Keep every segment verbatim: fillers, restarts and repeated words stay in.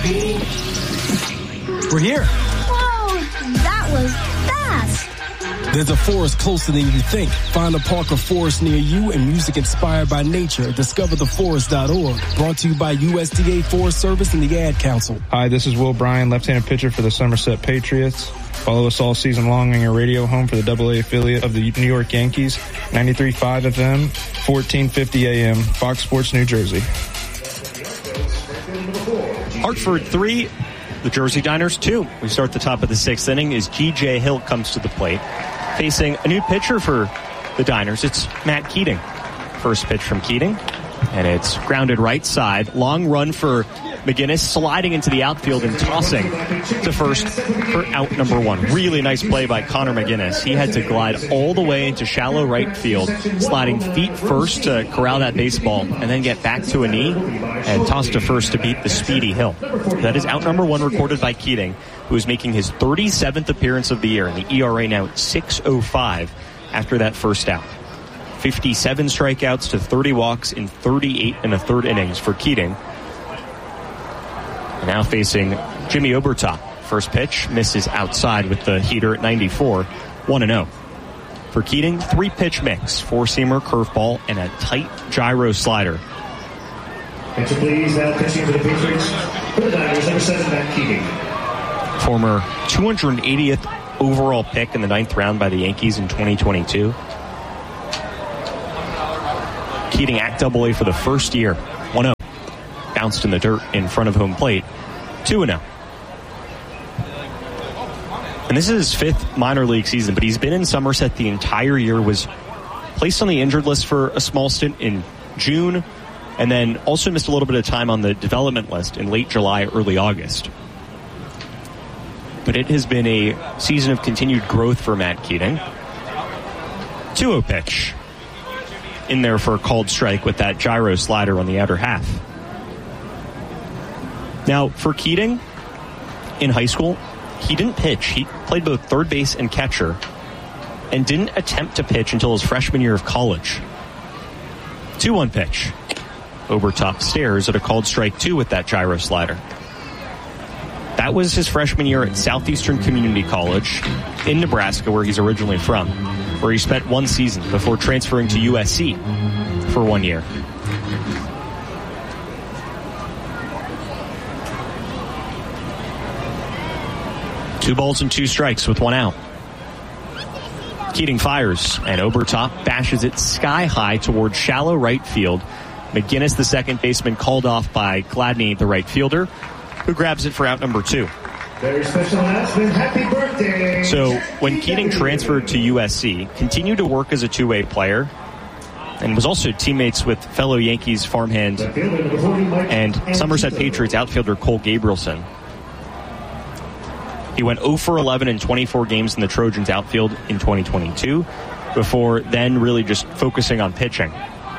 We're here. Whoa, that was fast. There's a forest closer than you think. Find a park or forest near you and music inspired by nature at discover the forest dot org. Brought to you by U S D A Forest Service and the Ad Council. Hi, this is Will Bryan, left-handed pitcher for the Somerset Patriots. Follow us all season long on your radio home for the double A affiliate of the New York Yankees, ninety-three point five F M, fourteen fifty A M, Fox Sports, New Jersey. Hartford three, the Jersey Diners two. We start the top of the sixth inning as G J Hill comes to the plate, facing a new pitcher for the Diners. It's Matt Keating. First pitch from Keating, and it's grounded right side. Long run for McGinnis, sliding into the outfield and tossing to first for out number one. Really nice play by Connor McGinnis. He had to glide all the way into shallow right field, sliding feet first to corral that baseball, and then get back to a knee and toss to first to beat the speedy Hill. That is out number one recorded by Keating, who is making his thirty-seventh appearance of the year, and the E R A now at six oh five after that first out. fifty-seven strikeouts to thirty walks in thirty-eight and a third innings for Keating. Now facing Jimmy Obertop. First pitch misses outside with the heater at ninety-four. one and oh. For Keating, three-pitch mix. Four-seamer, curveball, and a tight gyro slider. Pitcher, please. Now pitching for the Patriots. For the Diners, number seven, Matt Keating. Former two hundred eightieth overall pick in the ninth round by the Yankees in twenty twenty-two. Keating at double A for the first year. one oh. Bounced in the dirt in front of home plate. two and oh. And this is his fifth minor league season, but he's been in Somerset the entire year, was placed on the injured list for a small stint in June, and then also missed a little bit of time on the development list in late July, early August. But it has been a season of continued growth for Matt Keating. two oh pitch. In there for a called strike with that gyro slider on the outer half. Now, for Keating, in high school, he didn't pitch. He played both third base and catcher and didn't attempt to pitch until his freshman year of college. two one pitch. Obertop stares at a called strike two with that gyro slider. That was his freshman year at Southeastern Community College in Nebraska, where he's originally from, where he spent one season before transferring to U S C for one year. Two balls and two strikes with one out. Keating fires, and Obertop bashes it sky high towards shallow right field. McGinnis, the second baseman, called off by Gladney, the right fielder, who grabs it for out number two. Very special announcement. Happy birthday! So when Keating transferred to U S C, continued to work as a two-way player, and was also teammates with fellow Yankees farmhand and Somerset Patriots outfielder Cole Gabrielson. He went oh for eleven in twenty-four games in the Trojans outfield in twenty twenty-two, before then really just focusing on pitching.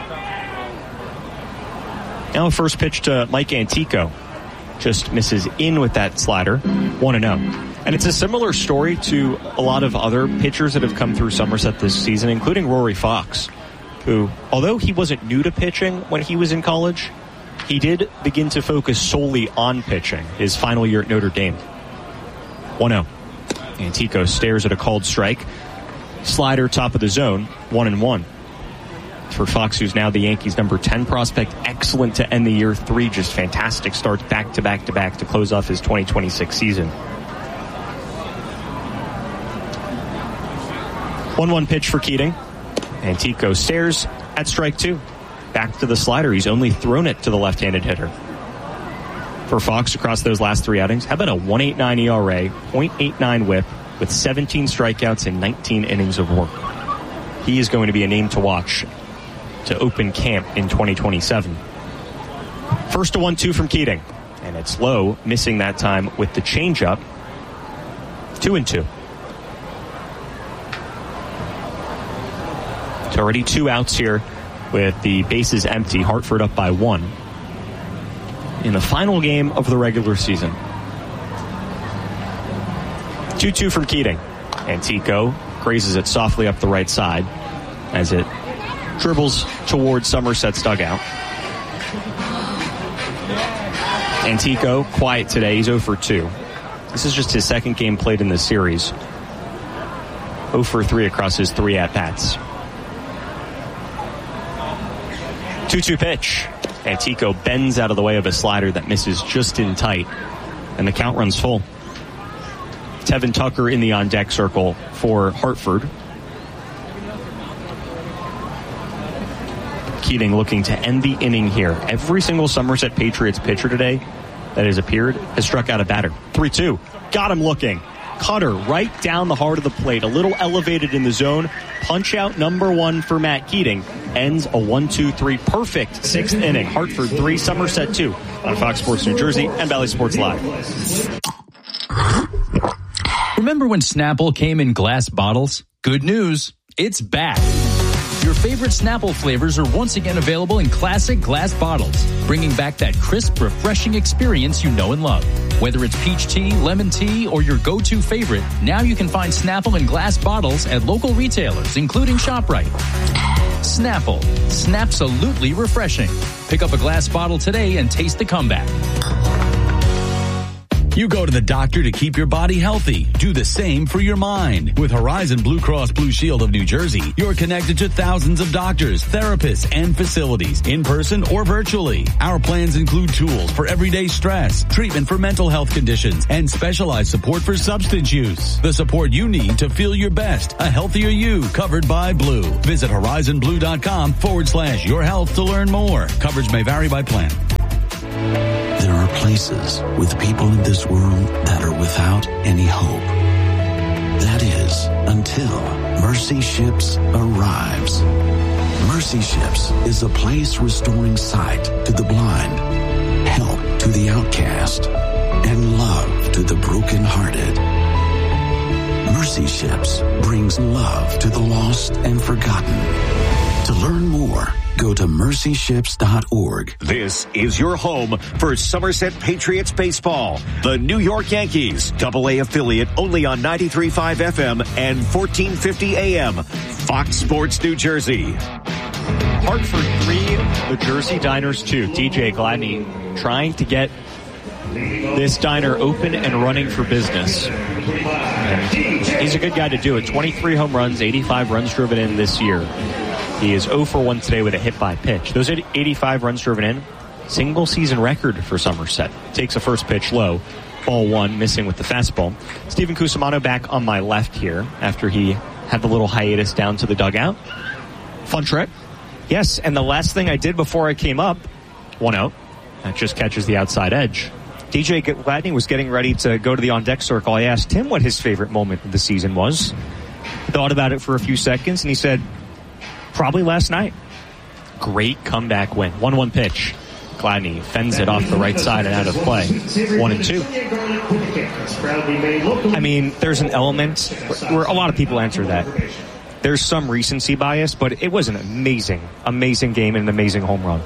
Now a first pitch to Mike Antico. Just misses in with that slider. one and oh. And it's a similar story to a lot of other pitchers that have come through Somerset this season, including Rory Fox, who, although he wasn't new to pitching when he was in college, he did begin to focus solely on pitching his final year at Notre Dame. one oh. Antico stares at a called strike. Slider top of the zone. One and one. For Fox, who's now the Yankees' number ten prospect. Excellent to end the year. Three just fantastic starts back to back to back to close off his twenty twenty-six season. one one pitch for Keating. Antico stares at strike two. Back to the slider. He's only thrown it to the left-handed hitter. For Fox across those last three outings, how about a one point eight nine E R A, point eight nine whip with seventeen strikeouts and nineteen innings of work. He is going to be a name to watch to open camp in twenty twenty-seven. First to one two from Keating, and it's low, missing that time with the changeup. Two and two. It's already two outs here with the bases empty. Hartford up by one in the final game of the regular season. two two from Keating. Antico grazes it softly up the right side as it dribbles towards Somerset's dugout. Antico, quiet today. He's zero for two. This is just his second game played in this series. zero for three across his three at-bats. two two pitch. Antico bends out of the way of a slider that misses just in tight, and the count runs full. Tevin Tucker in the on-deck circle for Hartford. Keating looking to end the inning here. Every single Somerset Patriots pitcher today that has appeared has struck out a batter. three two. Got him looking. Cutter right down the heart of the plate. A little elevated in the zone. Punch out number one for Matt Keating. Ends a one two three perfect sixth inning. Hartford three, Somerset two on Fox Sports New Jersey and Valley Sports Live. Remember when Snapple came in glass bottles? Good news, it's back. Your favorite Snapple flavors are once again available in classic glass bottles, bringing back that crisp, refreshing experience you know and love. Whether it's peach tea, lemon tea, or your go-to favorite, now you can find Snapple in glass bottles at local retailers, including ShopRite. Snapple. Snapsolutely refreshing. Pick up a glass bottle today and taste the comeback. You go to the doctor to keep your body healthy. Do the same for your mind. With Horizon Blue Cross Blue Shield of New Jersey, you're connected to thousands of doctors, therapists, and facilities, in person or virtually. Our plans include tools for everyday stress, treatment for mental health conditions, and specialized support for substance use. The support you need to feel your best. A healthier you, covered by Blue. Visit horizonblue.com forward slash your health to learn more. Coverage may vary by plan. There are places with people in this world that are without any hope. That is, until Mercy Ships arrives. Mercy Ships is a place restoring sight to the blind, help to the outcast, and love to the brokenhearted. Mercy Ships brings love to the lost and forgotten. To learn more, go to mercy ships dot org. This is your home for Somerset Patriots baseball. The New York Yankees, double A affiliate, only on ninety-three point five F M and fourteen fifty A M. Fox Sports New Jersey. Hartford three, the Jersey Diners two. D J Gladney trying to get this diner open and running for business. And he's a good guy to do it. twenty-three home runs, eighty-five runs driven in this year. He is zero for one today with a hit by pitch. Those eighty-five runs driven in, single season record for Somerset. Takes a first pitch low, ball one, missing with the fastball. Stephen Cusimano back on my left here after he had the little hiatus down to the dugout. Fun trip. Yes, and the last thing I did before I came up, one out. That just catches the outside edge. D J Gladney was getting ready to go to the on-deck circle. I asked him what his favorite moment of the season was. Thought about it for a few seconds, and he said, probably last night. Great comeback win. one one pitch. Gladney fends it off the right side and out of play. One and two. I mean, there's an element where a lot of people answer that. There's some recency bias, but it was an amazing, amazing game and an amazing home run.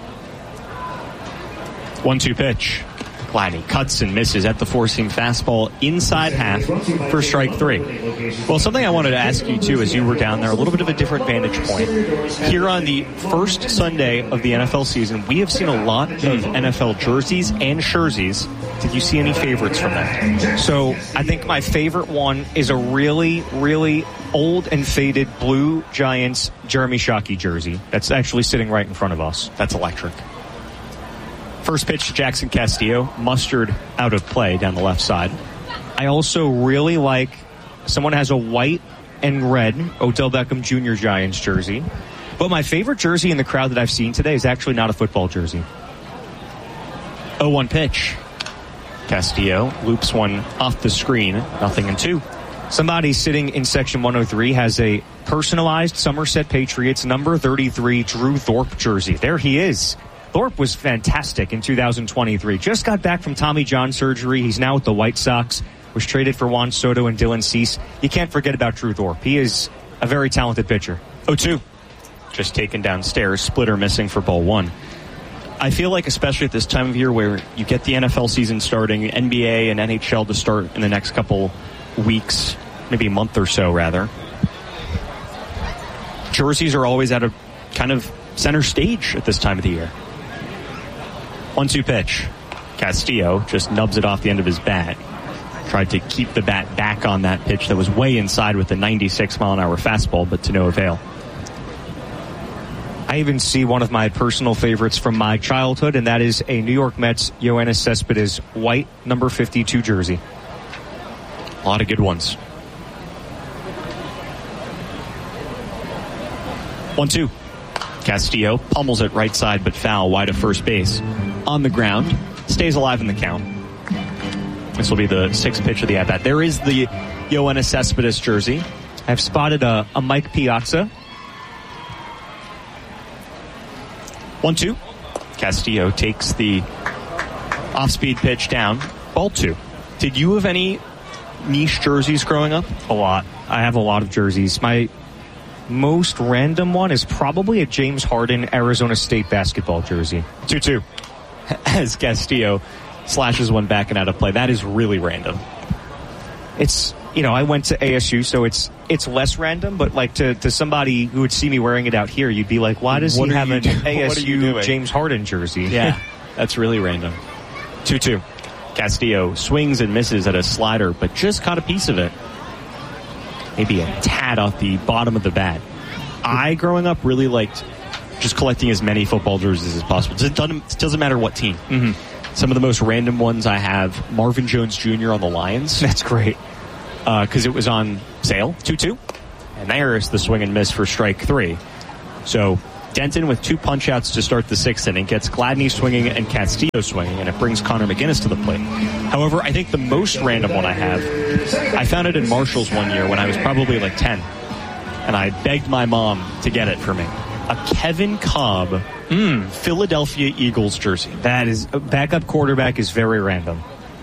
one two pitch. Gladney cuts and misses at the four-seam fastball inside half for strike three. Well, something I wanted to ask you, too, as you were down there, a little bit of a different vantage point. Here on the first Sunday of the N F L season, we have seen a lot of N F L jerseys and jerseys. Did you see any favorites from that? So I think my favorite one is a really, really old and faded blue Giants Jeremy Shockey jersey that's actually sitting right in front of us. That's electric. First pitch to Jackson Castillo, mustered out of play down the left side. I also really like, someone has a white and red Odell Beckham Junior Giants jersey. But my favorite jersey in the crowd that I've seen today is actually not a football jersey. oh one pitch. Castillo loops one off the screen, nothing in two. Somebody sitting in section one oh three has a personalized Somerset Patriots number thirty-three Drew Thorpe jersey. There he is. Thorpe was fantastic in two thousand twenty-three. Just got back from Tommy John surgery. He's now with the White Sox. Was traded for Juan Soto and Dylan Cease. You can't forget about Drew Thorpe. He is a very talented pitcher. oh two. Just taken downstairs. Splitter missing for ball one. I feel like, especially at this time of year where you get the N F L season starting, N B A and N H L to start in the next couple weeks, maybe a month or so, rather. Jerseys are always at a kind of center stage at this time of the year. one two pitch. Castillo just nubs it off the end of his bat. Tried to keep the bat back on that pitch that was way inside with the ninety-six mile an hour fastball, but to no avail. I even see one of my personal favorites from my childhood, and that is a New York Mets Yoenis Cespedes white number fifty-two jersey. A lot of good ones. one two. Castillo pummels it right side but foul wide of first base. On the ground. Stays alive in the count. This will be the sixth pitch of the at-bat. There is the Yoenis Cespedes jersey. I've spotted a, a Mike Piazza. one two. Castillo takes the off-speed pitch down. Ball two. Did you have any niche jerseys growing up? A lot. I have a lot of jerseys. My most random one is probably a James Harden Arizona State basketball jersey. two two. As Castillo slashes one back and out of play. That is really random. It's, you know, I went to A S U, so it's it's less random, but like to, to somebody who would see me wearing it out here, you'd be like, why does what he have an do- A S U James Harden jersey? Yeah, that's really random. two two. Castillo swings and misses at a slider, but just caught a piece of it. Maybe a tad off the bottom of the bat. I, growing up, really liked just collecting as many football jerseys as possible. It doesn't, it doesn't matter what team. Mm-hmm. Some of the most random ones I have, Marvin Jones Junior on the Lions. That's great. Because uh, it was on sale, two two. And there's the swing and miss for strike three. So Denton with two punch-outs to start the sixth inning gets Gladney swinging and Castillo swinging, and it brings Connor McGinnis to the plate. However, I think the most random one I have, I found it in Marshall's one year when I was probably like ten. And I begged my mom to get it for me. A Kevin Cobb mm, Philadelphia Eagles jersey. That is, a backup quarterback is very random.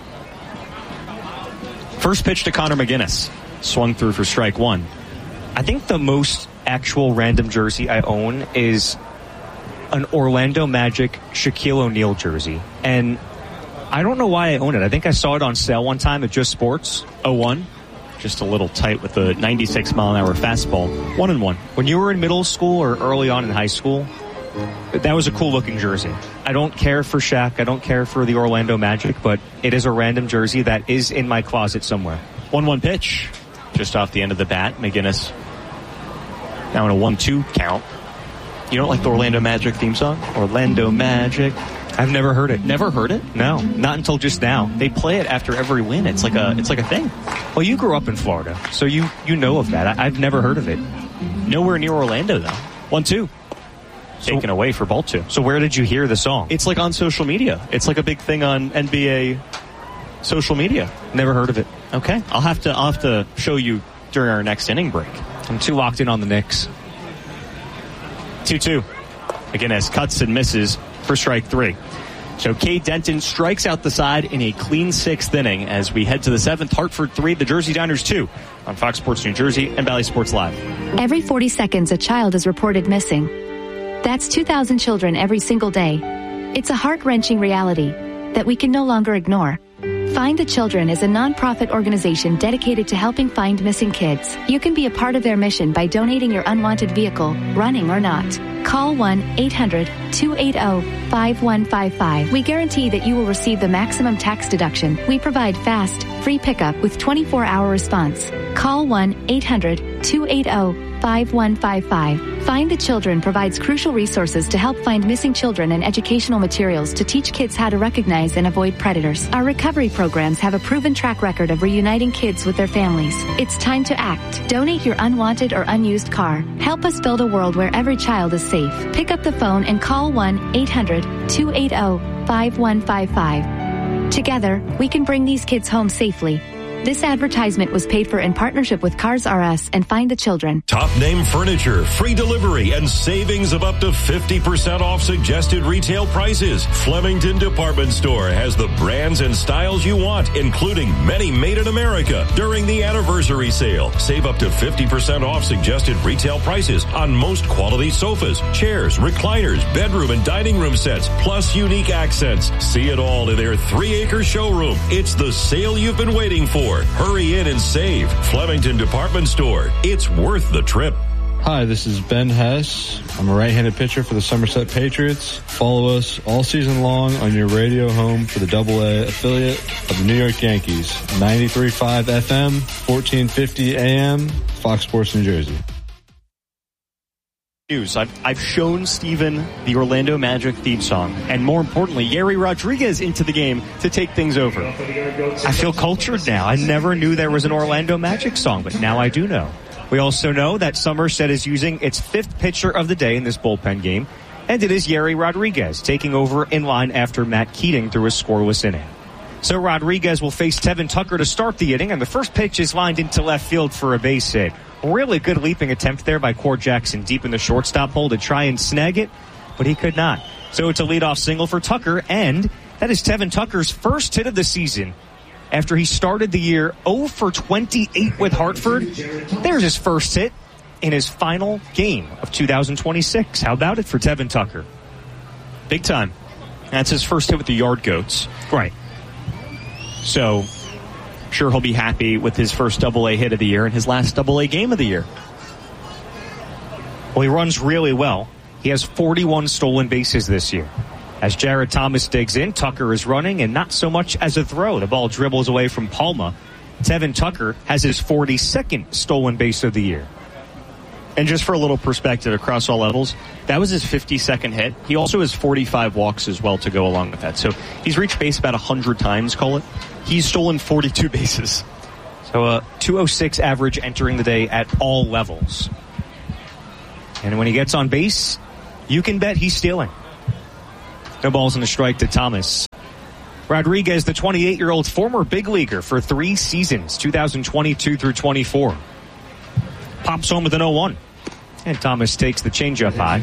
First pitch to Connor McGinnis. Swung through for strike one. I think the most actual random jersey I own is an Orlando Magic Shaquille O'Neal jersey. And I don't know why I own it. I think I saw it on sale one time at Just Sports. oh one. Just a little tight with the ninety-six mile an hour fastball. One and one. When you were in middle school or early on in high school, that was a cool looking jersey. I don't care for Shaq. I don't care for the Orlando Magic, but it is a random jersey that is in my closet somewhere. one one pitch. Just off the end of the bat. McGinnis now in a one two count. You don't like the Orlando Magic theme song? Orlando Magic. I've never heard it. Never heard it? No, not until just now. They play it after every win. It's like a it's like a thing. Well, you grew up in Florida, so you, you know of that. I, I've never heard of it. Nowhere near Orlando, though. one two. Taken so, away for ball two. So where did you hear the song? It's like on social media. It's like a big thing on N B A social media. Never heard of it. Okay. I'll have to I'll have to show you during our next inning break. I'm too locked in on the Knicks. two two. Again, as cuts and misses for strike three. So Cade Denton strikes out the side in a clean sixth inning as we head to the seventh. Hartford three, the Jersey Diners two on Fox Sports New Jersey and Bally Sports Live. Every forty seconds, a child is reported missing. That's two thousand children every single day. It's a heart-wrenching reality that we can no longer ignore. Find the Children is a non-profit organization dedicated to helping find missing kids. You can be a part of their mission by donating your unwanted vehicle, running or not. Call one eight hundred two eight zero five one five five. We guarantee that you will receive the maximum tax deduction. We provide fast, free pickup with twenty-four hour response. Call one eight hundred two eight zero five one five five. Find the Children provides crucial resources to help find missing children and educational materials to teach kids how to recognize and avoid predators. Our recovery programs have a proven track record of reuniting kids with their families. It's time to act. Donate your unwanted or unused car. Help us build a world where every child is safe. Pick up the phone and call one eight hundred two eight zero five one five five. Together, we can bring these kids home safely. This advertisement was paid for in partnership with Cars R Us and Find the Children. Top name furniture, free delivery, and savings of up to fifty percent off suggested retail prices. Flemington Department Store has the brands and styles you want, including many made in America. During the anniversary sale, save up to fifty percent off suggested retail prices on most quality sofas, chairs, recliners, bedroom and dining room sets, plus unique accents. See it all in their three-acre showroom. It's the sale you've been waiting for. Hurry in and save. Flemington Department Store. It's worth the trip. Hi, this is Ben Hess. I'm a right-handed pitcher for the Somerset Patriots. Follow us all season long on your radio home for the double A affiliate of the New York Yankees. ninety-three point five F M, fourteen fifty A M, Fox Sports New Jersey. News. I've, I've shown Steven the Orlando Magic theme song, and more importantly, Yerry Rodriguez into the game to take things over. I feel cultured now. I never knew there was an Orlando Magic song, but now I do know. We also know that Somerset is using its fifth pitcher of the day in this bullpen game, and it is Yerry Rodriguez taking over in line after Matt Keating threw a scoreless inning. So Rodriguez will face Tevin Tucker to start the inning, and the first pitch is lined into left field for a base hit. Really good leaping attempt there by Cord Jackson deep in the shortstop hole to try and snag it, but he could not. So it's a leadoff single for Tucker, and that is Tevin Tucker's first hit of the season. After he started the year oh for twenty-eight with Hartford, there's his first hit in his final game of two thousand twenty-six. How about it for Tevin Tucker? Big time. That's his first hit with the Yard Goats. Right. So, sure he'll be happy with his first double A hit of the year and his last double A game of the year. Well, he runs really well. He has forty-one stolen bases this year. As Jared Thomas digs in, Tucker is running, and not so much as a throw. The ball dribbles away from Palma. Tevin Tucker has his forty-second stolen base of the year. And just for a little perspective across all levels, that was his fifty-second hit. He also has forty-five walks as well to go along with that. So he's reached base about one hundred times, call it. He's stolen forty-two bases. So a two oh six average entering the day at all levels. And when he gets on base, you can bet he's stealing. No balls in the strike to Thomas. Rodriguez, the twenty-eight-year-old former big leaguer for three seasons, two thousand twenty-two through twenty-four. Pops home with an oh one. And Thomas takes the changeup high.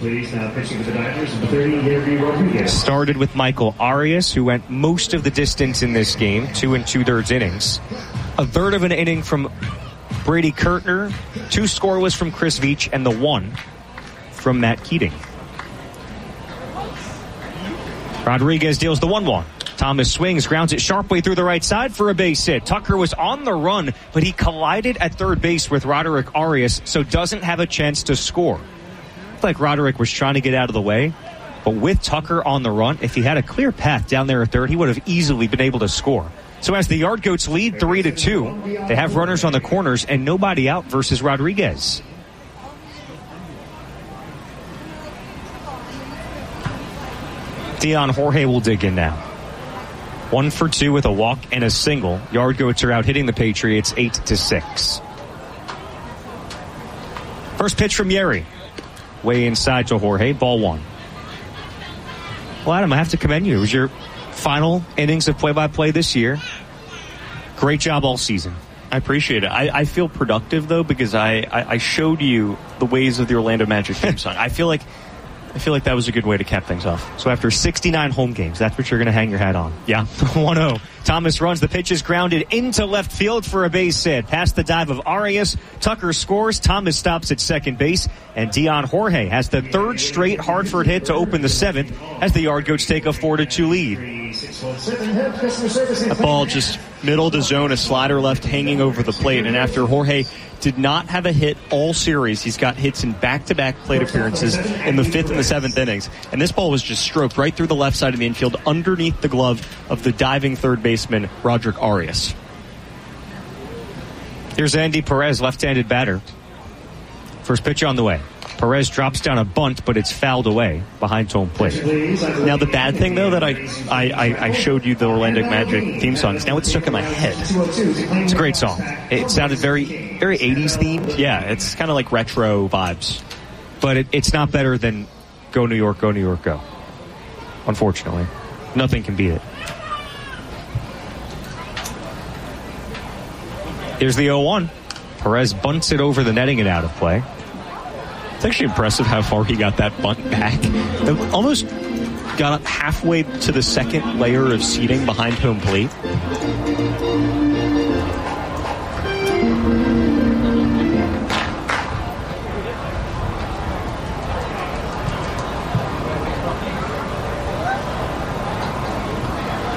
Started with Michael Arias, who went most of the distance in this game, two and two-thirds innings. A third of an inning from Brady Kirtner, two scoreless from Chris Veach, and the one from Matt Keating. Rodriguez deals the one one. Thomas swings, grounds it sharp way through the right side for a base hit. Tucker was on the run, but he collided at third base with Roderick Arias, so doesn't have a chance to score. It's like Roderick was trying to get out of the way, but with Tucker on the run, if he had a clear path down there at third, he would have easily been able to score. So as the Yard Goats lead three to two, they have runners on the corners and nobody out versus Rodriguez. Dion Jorge will dig in now. One for two with a walk and a single. Yard Goats are out hitting the Patriots eight to six. First pitch from Yerry. Way inside to Jorge. Ball one. Well, Adam, I have to commend you. It was your final innings of play-by-play this year. Great job all season. I appreciate it. I, I feel productive, though, because I, I, I showed you the ways of the Orlando Magic theme song. I feel like I feel like that was a good way to cap things off. So after sixty-nine home games, that's what you're going to hang your hat on. Yeah. one oh. Thomas runs. The pitch is grounded into left field for a base hit. Past the dive of Arias. Tucker scores. Thomas stops at second base. And Dion Jorge has the third straight Hartford hit to open the seventh as the Yard Goats take a four to two lead. That ball just middle to zone, a slider left hanging over the plate. And after Jorge did not have a hit all series, he's got hits in back-to-back plate appearances in the fifth and the seventh innings. And this ball was just stroked right through the left side of the infield underneath the glove of the diving third baseman, Roderick Arias. Here's Andy Perez, left-handed batter. First pitch on the way. Perez drops down a bunt, but it's fouled away behind home plate. Now, the bad thing, though, that I, I, I showed you the Orlando Magic theme song is now it's stuck in my head. It's a great song. It sounded very, very eighties themed. Yeah, it's kind of like retro vibes. But it, it's not better than Go New York, Go New York, Go. Unfortunately. Nothing can beat it. Here's the oh one. Perez bunts it over the netting and out of play. It's actually impressive how far he got that bunt back. It almost got up halfway to the second layer of seating behind home plate.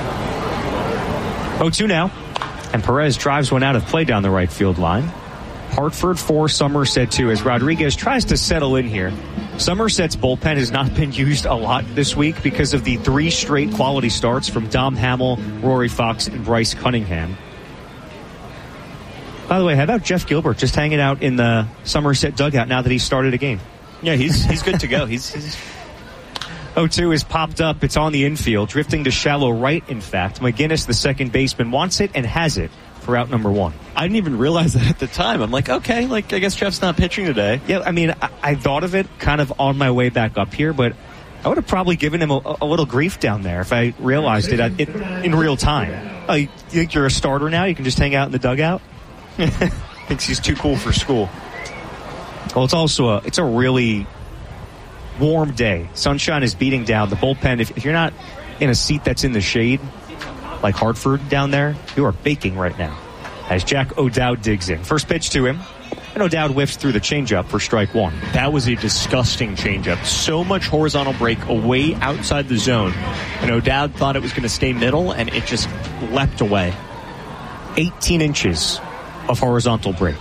oh two now. And Perez drives one out of play down the right field line. Hartford four, Somerset two, as Rodriguez tries to settle in here. Somerset's bullpen has not been used a lot this week because of the three straight quality starts from Dom Hamill, Rory Fox, and Bryce Cunningham. By the way, how about Jeff Gilbert just hanging out in the Somerset dugout now that he started a game? Yeah, he's he's good to go. He's, he's... oh two is popped up. It's on the infield, drifting to shallow right, in fact. McGinnis, the second baseman, wants it and has it for out number one. I didn't even realize that at the time. I'm like, okay, like I guess Jeff's not pitching today. Yeah, I mean, I, I thought of it kind of on my way back up here, but I would have probably given him a, a little grief down there if I realized it, it in real time. Oh, you think you're a starter now? You can just hang out in the dugout? Thinks he's too cool for school. Well, it's also a it's a really warm day. Sunshine is beating down. The bullpen, if, if you're not in a seat that's in the shade, like Hartford down there, you are baking right now. As Jack O'Dowd digs in. First pitch to him, and O'Dowd whiffs through the changeup for strike one. That was a disgusting changeup. So much horizontal break away outside the zone. And O'Dowd thought it was going to stay middle, and it just leapt away. eighteen inches of horizontal break.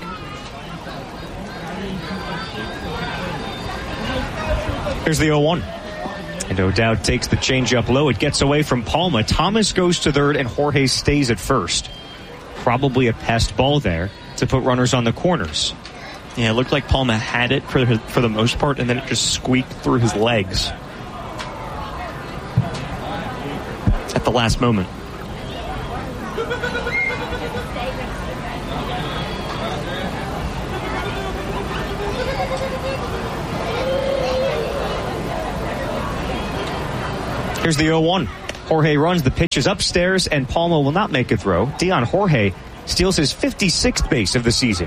Here's the oh one. And O'Dowd takes the changeup low. It gets away from Palma. Thomas goes to third, and Jorge stays at first. Probably a passed ball there to put runners on the corners. Yeah, it looked like Palma had it for the, for the most part, and then it just squeaked through his legs at the last moment. Here's the oh one. Jorge runs, the pitch is upstairs, and Palma will not make a throw. Dion Jorge steals his fifty-sixth base of the season.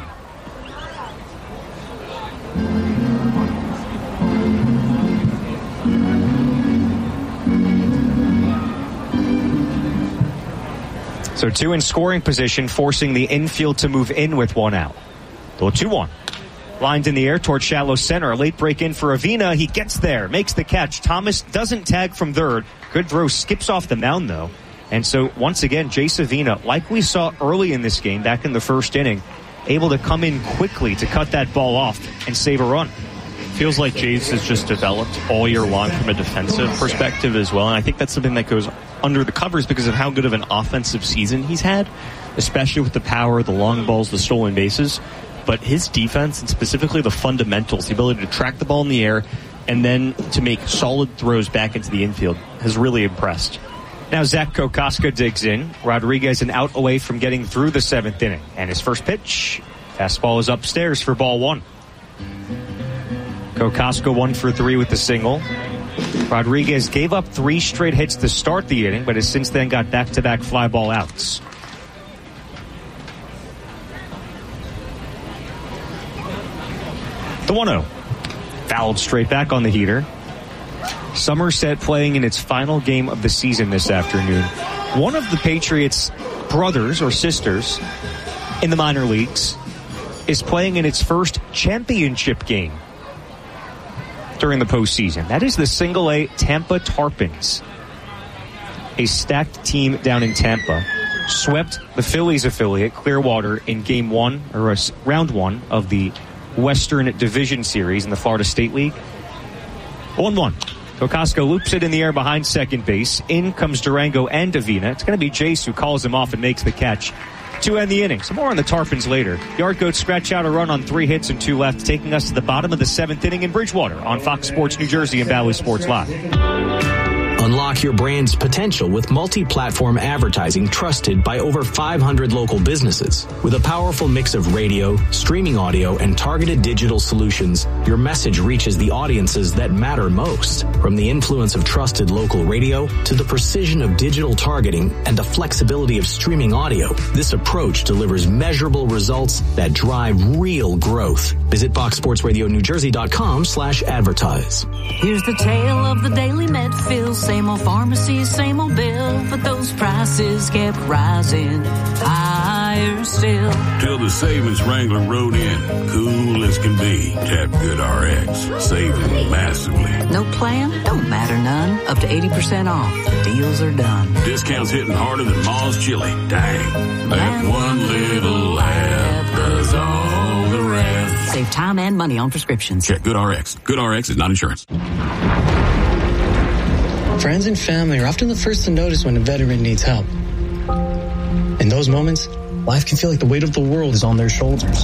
So two in scoring position, forcing the infield to move in with one out. The two one. Lined in the air toward shallow center. A late break in for Avina. He gets there, makes the catch. Thomas doesn't tag from third. Good throw, skips off the mound, though. And so, once again, Jace Avina, like we saw early in this game, back in the first inning, able to come in quickly to cut that ball off and save a run. Feels like Jace has just developed all year long from a defensive perspective as well. And I think that's something that goes under the covers because of how good of an offensive season he's had, especially with the power, the long balls, the stolen bases. But his defense, and specifically the fundamentals, the ability to track the ball in the air and then to make solid throws back into the infield, has really impressed. Now Zach Kokoska digs in. Rodriguez an out away from getting through the seventh inning. And his first pitch, fastball is upstairs for ball one. Kokoska one for three with the single. Rodriguez gave up three straight hits to start the inning, but has since then got back-to-back fly ball outs. The one oh. Fouled straight back on the heater. Somerset playing in its final game of the season this afternoon. One of the Patriots' brothers or sisters in the minor leagues is playing in its first championship game during the postseason. That is the single A Tampa Tarpons. A stacked team down in Tampa swept the Phillies affiliate, Clearwater, in game one, or uh, round one of the Western Division Series in the Florida State League. one one. Kokoska loops it in the air behind second base. In comes Durango and Avina. It's going to be Jace who calls him off and makes the catch to end the inning. Some more on the Tarpons later. Yard Goats scratch out a run on three hits and two left, taking us to the bottom of the seventh inning in Bridgewater on Fox Sports New Jersey and Bally Sports Live. Unlock your brand's potential with multi-platform advertising trusted by over five hundred local businesses. With a powerful mix of radio, streaming audio, and targeted digital solutions, your message reaches the audiences that matter most. From the influence of trusted local radio to the precision of digital targeting and the flexibility of streaming audio, this approach delivers measurable results that drive real growth. Visit fox sports radio new jersey dot com slash advertise. Here's the tale of the Daily Medfield. Same old pharmacy, same old bill, but those prices kept rising higher still. Till the savings Wrangler rode in, cool as can be. Tap Good R X, saving massively. No plan? Don't matter none. Up to eighty percent off. Deals are done. Discounts hitting harder than Ma's chili. Dang. That one little laugh does all the time and money on prescriptions. Check GoodRx. GoodRx is not insurance. Friends and family are often the first to notice when a veteran needs help. In those moments, life can feel like the weight of the world is on their shoulders.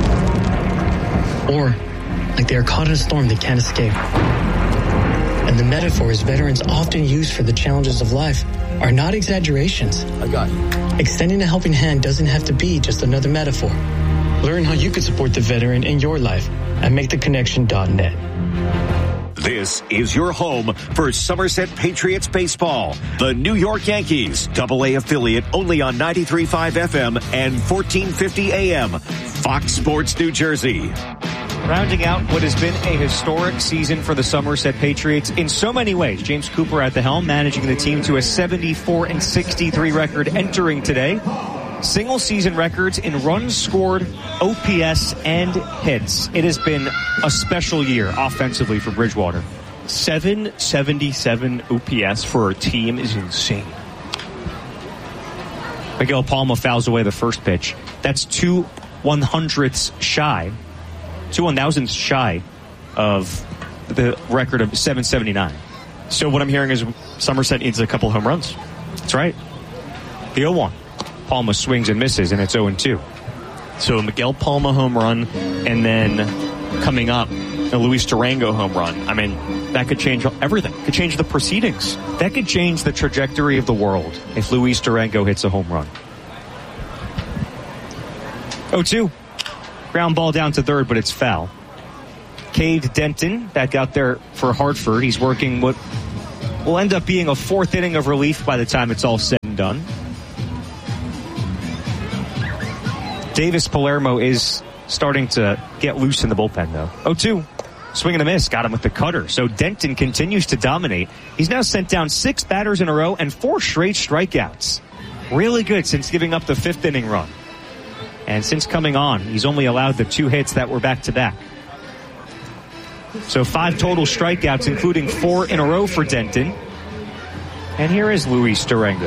Or like they are caught in a storm they can't escape. And the metaphors veterans often use for the challenges of life are not exaggerations. I got you. Extending a helping hand doesn't have to be just another metaphor. Learn how you can support the veteran in your life at make the connection dot net. This is your home for Somerset Patriots baseball. The New York Yankees, double A affiliate only on ninety-three point five F M and fourteen fifty A M. Fox Sports New Jersey. Rounding out what has been a historic season for the Somerset Patriots in so many ways. James Cooper at the helm, managing the team to a seventy-four and sixty-three record entering today. Single season records in runs scored, O P S, and hits. It has been a special year offensively for Bridgewater. seven seventy-seven O P S for a team is insane. Miguel Palma fouls away the first pitch. That's two one hundredths shy, two one thousandths shy of the record of seven seventy-nine. So what I'm hearing is Somerset needs a couple home runs. That's right. The oh one. Palma swings and misses, and it's oh and two. So a Miguel Palma home run, and then coming up, a Luis Durango home run. I mean, that could change everything. Could change the proceedings. That could change the trajectory of the world if Luis Durango hits a home run. oh two. Ground ball down to third, but it's foul. Cade Denton back out there for Hartford. He's working what will end up being a fourth inning of relief by the time it's all said and done. Davis Palermo is starting to get loose in the bullpen, though. oh two. Swing and a miss. Got him with the cutter. So Denton continues to dominate. He's now sent down six batters in a row and four straight strikeouts. Really good since giving up the fifth inning run. And since coming on, he's only allowed the two hits that were back-to-back. So five total strikeouts, including four in a row for Denton. And here is Luis Durango.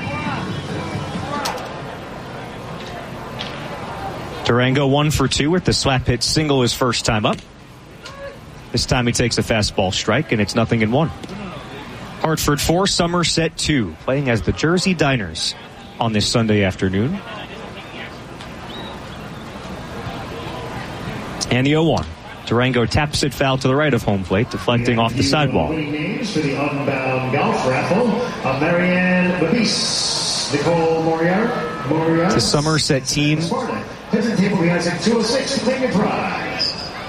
Durango one for two with the slap hit single his first time up. This time he takes a fastball strike, and it's nothing in one. Hartford four, Somerset two, playing as the Jersey Diners on this Sunday afternoon. And the oh one. Durango taps it foul to the right of home plate, deflecting off the sidewall. Names for the Unbound Golf Raffle of Marianne Babis, Nicole Moriarty. The Somerset team. Heads and table behind second two oh six to claim your prize.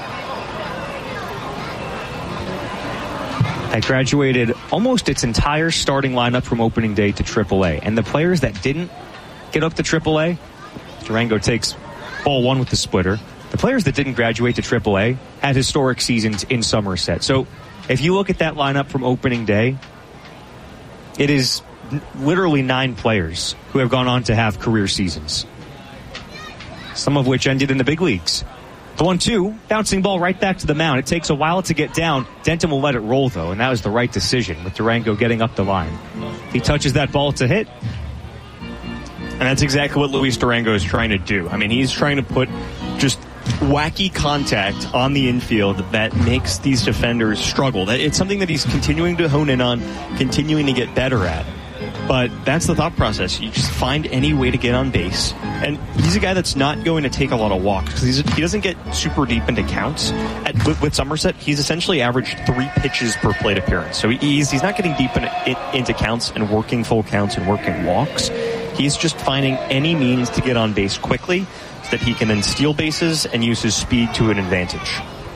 That graduated almost its entire starting lineup from opening day to triple A. And the players that didn't get up to triple A, Durango takes ball one with the splitter. The players that didn't graduate to triple A had historic seasons in Somerset. So if you look at that lineup from opening day, it is literally nine players who have gone on to have career seasons, some of which ended in the big leagues. The one two, bouncing ball right back to the mound. It takes a while to get down. Denton will let it roll, though, and that was the right decision with Durango getting up the line. He touches that ball to hit. And that's exactly what Luis Durango is trying to do. I mean, he's trying to put just wacky contact on the infield that makes these defenders struggle. It's something that he's continuing to hone in on, continuing to get better at. But that's the thought process. You just find any way to get on base. And he's a guy that's not going to take a lot of walks because he doesn't get super deep into counts. At, with, with Somerset, he's essentially averaged three pitches per plate appearance. So he's, he's not getting deep in, in, into counts and working full counts and working walks. He's just finding any means to get on base quickly so that he can then steal bases and use his speed to an advantage.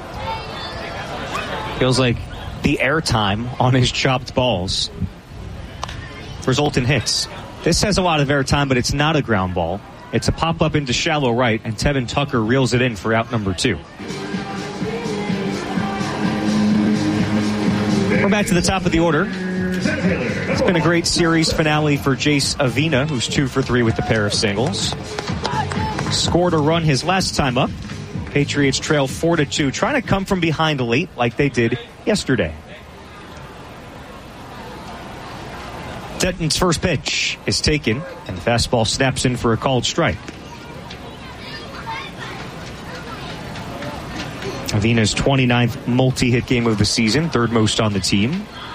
Feels like the air time on his chopped balls result in hits. This has a lot of air time, but it's not a ground ball. It's a pop-up into shallow right, and Tevin Tucker reels it in for out number two. We're back to the top of the order. It's been a great series finale for Jace Avina, who's two for three with a pair of singles. Scored a run his last time up. Patriots trail four to two, trying to come from behind late like they did yesterday. Denton's first pitch is taken, and the fastball snaps in for a called strike. Avina's twenty-ninth multi-hit game of the season, third most on the team.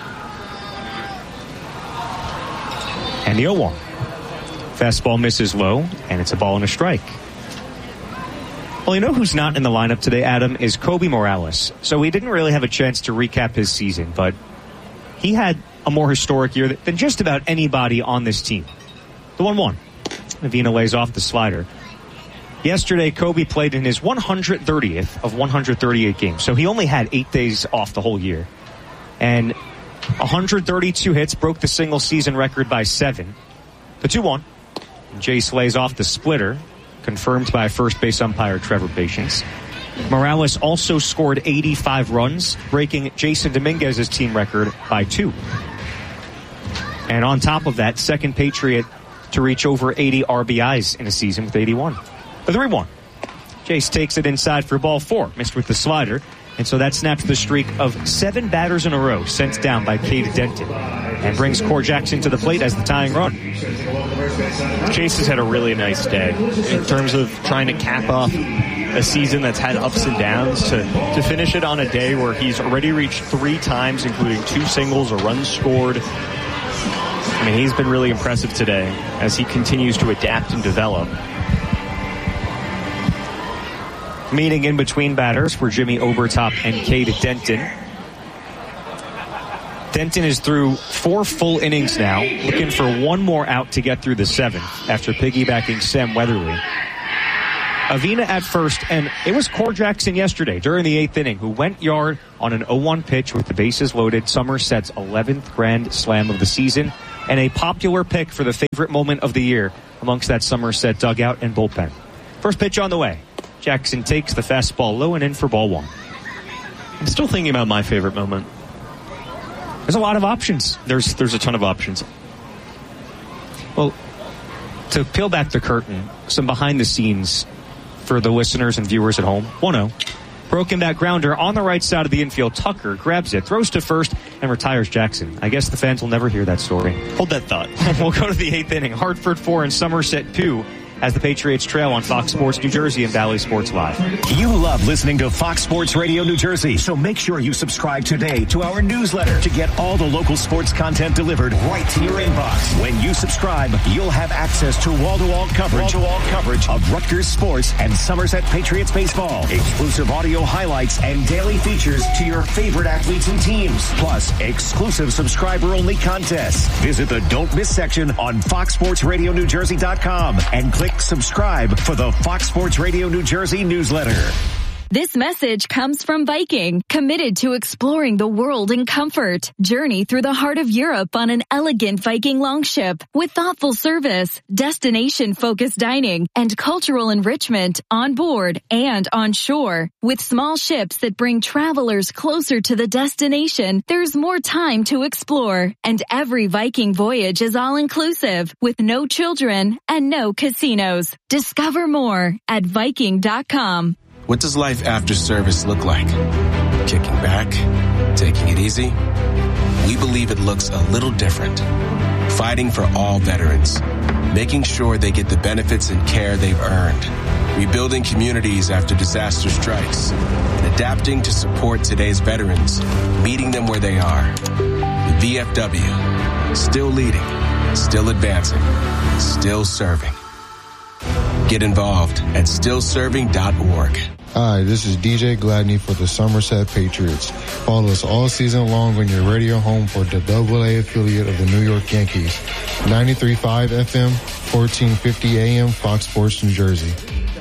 And the oh one. Fastball misses low, and it's a ball and a strike. Well, you know who's not in the lineup today, Adam, is Kobe Morales. So we didn't really have a chance to recap his season, but he had a more historic year than just about anybody on this team. The one one. Avina lays off the slider. Yesterday, Kobe played in his one hundred thirtieth of one hundred thirty-eight games. So he only had eight days off the whole year. And one hundred thirty-two hits, broke the single season record by seven. The two one. Jace lays off the splitter, confirmed by first base umpire Trevor Patience. Morales also scored eighty-five runs, breaking Jason Dominguez's team record by two. And on top of that, second Patriot to reach over eighty R B Is in a season with eighty-one. The three one. Jace takes it inside for ball four, missed with the slider. And so that snaps the streak of seven batters in a row sent down by Cade Denton and brings Core Jackson to the plate as the tying run. Chase has had a really nice day in terms of trying to cap off a season that's had ups and downs to, to finish it on a day where he's already reached three times, including two singles, a run scored. I mean, he's been really impressive today as he continues to adapt and develop. Meeting in between batters for Jimmy Obertop and Cade Denton. Denton is through four full innings now, looking for one more out to get through the seventh after piggybacking Sam Weatherly. Avina at first, and it was Core Jackson yesterday during the eighth inning who went yard on an oh one pitch with the bases loaded, Somerset's eleventh grand slam of the season, and a popular pick for the favorite moment of the year amongst that Somerset dugout and bullpen. First pitch on the way. Jackson takes the fastball low and in for ball one. I'm still thinking about my favorite moment. There's a lot of options. There's there's a ton of options. Well, to peel back the curtain, some behind the scenes for the listeners and viewers at home. one oh. Broken back grounder on the right side of the infield. Tucker grabs it, throws to first, and retires Jackson. I guess the fans will never hear that story. Hold that thought. We'll go to the eighth inning. Hartford four and Somerset two. As the Patriots trail on Fox Sports New Jersey and Valley Sports Live. You love listening to Fox Sports Radio New Jersey, so make sure you subscribe today to our newsletter to get all the local sports content delivered right to your inbox. When you subscribe, you'll have access to wall-to-wall coverage, wall-to-wall coverage of Rutgers sports and Somerset Patriots baseball, exclusive audio highlights, and daily features to your favorite athletes and teams, plus exclusive subscriber-only contests. Visit the Don't Miss section on fox sports radio new jersey dot com and click subscribe for the Fox Sports Radio New Jersey newsletter. This message comes from Viking, committed to exploring the world in comfort. Journey through the heart of Europe on an elegant Viking longship with thoughtful service, destination-focused dining, and cultural enrichment on board and on shore. With small ships that bring travelers closer to the destination, there's more time to explore. And every Viking voyage is all-inclusive with no children and no casinos. Discover more at Viking dot com. What does life after service look like? Kicking back? Taking it easy? We believe it looks a little different. Fighting for all veterans. Making sure they get the benefits and care they've earned. Rebuilding communities after disaster strikes. And adapting to support today's veterans. Meeting them where they are. The V F W. Still leading. Still advancing. Still serving. Get involved at still serving dot org. Hi, this is D J Gladney for the Somerset Patriots. Follow us all season long on your radio home for the double A affiliate of the New York Yankees. ninety-three point five F M, fourteen fifty A M, Fox Sports New Jersey.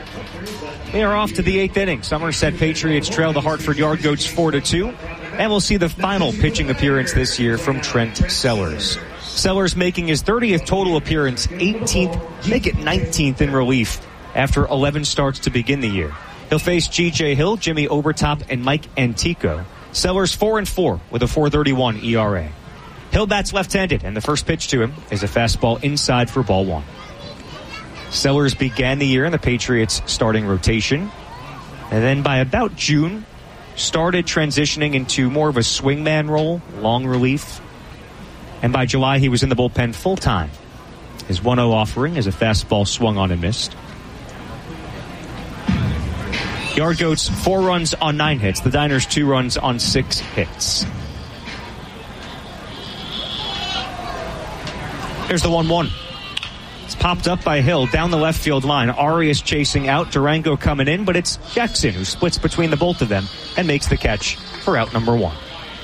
We are off to the eighth inning. Somerset Patriots trail the Hartford Yard Goats four to two. And we'll see the final pitching appearance this year from Trent Sellers. Sellers making his thirtieth total appearance, eighteenth, make it nineteenth in relief after eleven starts to begin the year. He'll face G J Hill, Jimmy Obertop, and Mike Antico. Sellers four and four with a four thirty-one E R A. Hill bats left-handed, and the first pitch to him is a fastball inside for ball one. Sellers began the year in the Patriots' starting rotation, and then by about June, started transitioning into more of a swingman role, long relief. And by July, he was in the bullpen full-time. His one oh offering is a fastball swung on and missed. Yard Goats, four runs on nine hits. The Diners, two runs on six hits. Here's the one one. It's popped up by Hill down the left field line. Arias chasing out. Durango coming in, but it's Jackson who splits between the both of them and makes the catch for out number one.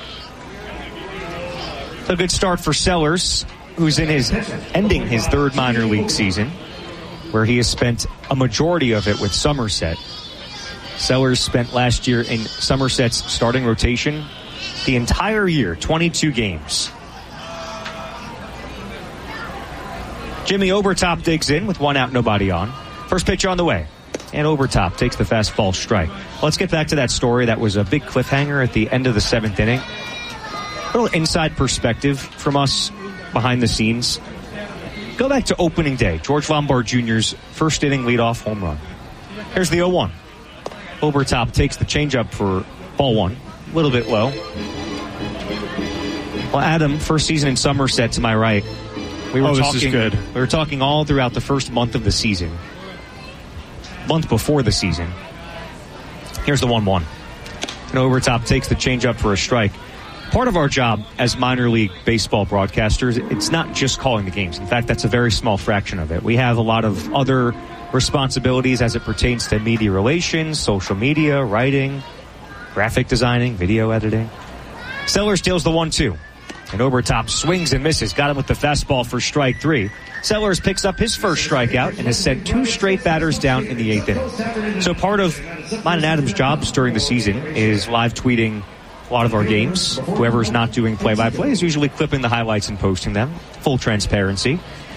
A good start for Sellers, who's in his ending his third minor league season, where he has spent a majority of it with Somerset. Sellers spent last year in Somerset's starting rotation the entire year, twenty-two games. Jimmy Obertop digs in with one out, nobody on. First pitch on the way, and Obertop takes the fastball strike. Let's get back to that story that was a big cliffhanger at the end of the seventh inning. A little inside perspective from us behind the scenes. Go back to opening day, George Lombard Junior's first inning leadoff home run. Here's the oh one. Obertop takes the changeup for ball one. A little bit low. Well, Adam, first season in Somerset to my right. We were oh, talking, this is good. We were talking all throughout the first month of the season. Month before the season. Here's the one one. And Obertop takes the changeup for a strike. Part of our job as minor league baseball broadcasters, it's not just calling the games. In fact, that's a very small fraction of it. We have a lot of other responsibilities as it pertains to media relations, social media, writing, graphic designing, video editing. Sellers steals the one two. And Obertop swings and misses. Got him with the fastball for strike three. Sellers picks up his first strikeout and has sent two straight batters down in the eighth inning. So part of mine and Adam's jobs during the season is live tweeting a lot of our games. Whoever's not doing play-by-play is usually clipping the highlights and posting them. Full transparency.